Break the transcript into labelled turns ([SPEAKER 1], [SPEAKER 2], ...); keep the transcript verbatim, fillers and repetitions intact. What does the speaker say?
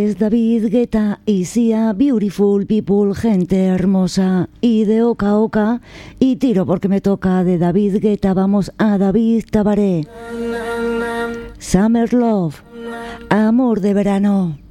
[SPEAKER 1] es David Guetta y Sia, Beautiful People, gente hermosa. Y de Oca a Oca, y tiro porque me toca, de David Guetta vamos a David Tabaré. Summer Love, amor de verano.